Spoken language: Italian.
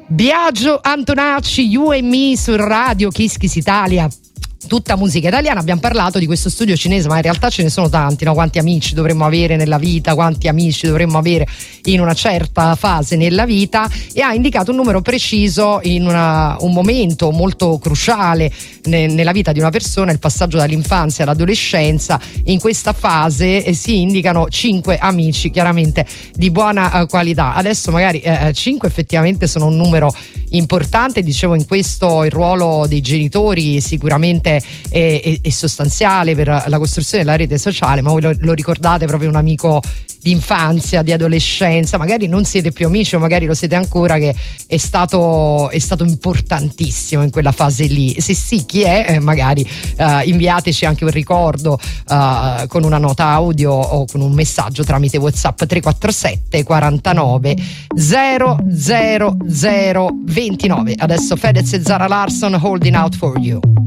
Biagio Antonacci, You and Me su Radio Kiss Kiss Italia. Tutta musica italiana. Abbiamo parlato di questo studio cinese, ma in realtà ce ne sono tanti, no? Quanti amici dovremmo avere nella vita, quanti amici dovremmo avere in una certa fase nella vita, e ha indicato un numero preciso in un momento molto cruciale nella vita di una persona, il passaggio dall'infanzia all'adolescenza. In questa fase si indicano 5 amici, chiaramente di buona qualità. Adesso magari 5 effettivamente sono un numero importante. Dicevo, in questo il ruolo dei genitori sicuramente è sostanziale per la costruzione della rete sociale, ma voi lo ricordate proprio un amico di infanzia, di adolescenza, magari non siete più amici o magari lo siete ancora, che è stato importantissimo in quella fase lì? Se sì, chi è? Magari inviateci anche un ricordo con una nota audio o con un messaggio tramite WhatsApp 347 49 00029. Adesso Fedez e Zara Larsson, Holding Out For You.